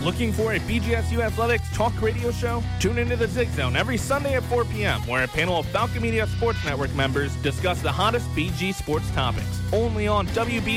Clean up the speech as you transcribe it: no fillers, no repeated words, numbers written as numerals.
Looking for a BGSU Athletics talk radio show? Tune into the Zig Zone every Sunday at 4 p.m., where a panel of Falcon Media Sports Network members discuss the hottest BG sports topics. Only on WB